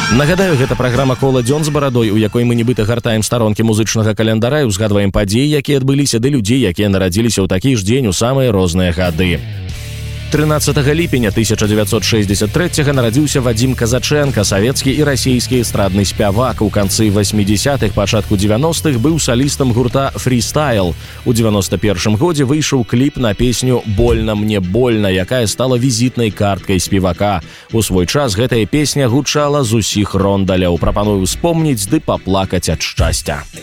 Нагадаю, гэта праграма «Кола дзён з барадой», у якой мы нібыта гартаем старонкі музычнага календара і узгадваем падзеі, якія адбыліся, ды людзей, якія нарадзіліся ў такі ж дзень у самыя розныя гады. 13 ліпеня 1963 нарадзіўся Вадзім Казачэнка, савецкі і расійскі эстрадны спявак. У канцы 80-х, пачатку 90-х быў салістам гурта «Фрістайл». У 91-м годзе выйшаў кліп на песню «Больно мне больно», якая стала візітнай карткай спевака. У свой час гэтая песня гучала з усіх рондаляў. Прапаную успомніць ды паплакаць ад шчасця.